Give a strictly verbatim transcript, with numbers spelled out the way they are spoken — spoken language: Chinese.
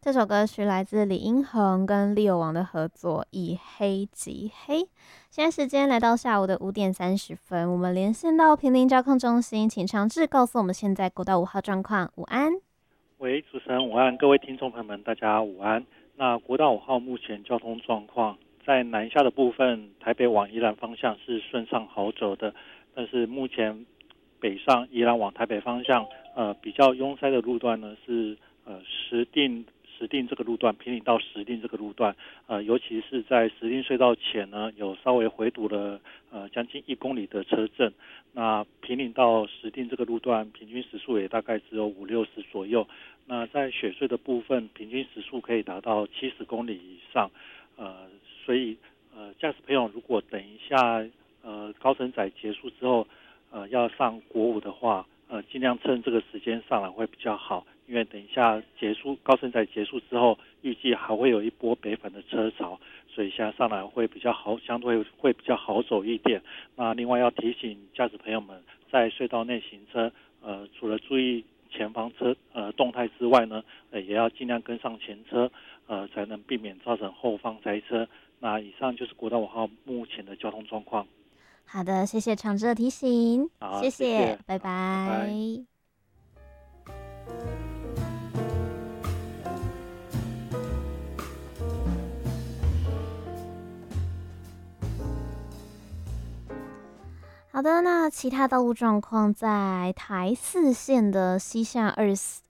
这首歌曲来自李英恒跟利友王的合作，以黑即黑。现在时间来到下午的五点三十分，我们连线到平林交控中心，请长志告诉我们现在国道五号状况。午安。 喂，主持人午安，各位听众朋友们，大家午安。那国道五号目前交通状况，在南下的部分，台北往宜兰方向是顺畅好走的，但是目前北上宜兰往台北方向，呃，比较拥塞的路段呢是呃石碇石碇这个路段，平岭到石碇这个路段，呃，尤其是在石碇隧道前呢，有稍微回堵了呃将近一公里的车阵。那平岭到石碇这个路段，平均时速也大概只有五六十左右。那在雪隧的部分，平均时速可以达到七十公里以上。呃，所以呃，驾驶朋友如果等一下呃高承载结束之后，呃要上国五的话，呃尽量趁这个时间上来会比较好，因为等一下结束高承载结束之后，预计还会有一波北返的车潮，所以现在上来会比较好，相对会比较好走一点。那另外要提醒驾驶朋友们，在隧道内行车，呃，除了注意前方车呃动态之外呢，呃也要尽量跟上前车，呃才能避免造成后方塞车。那以上就是国道五号目前的交通状况。 好的，谢谢长志的提醒， 好， 谢谢， 谢谢， 拜好，拜拜。 拜。好的，那其他道路状况在台四线的西下二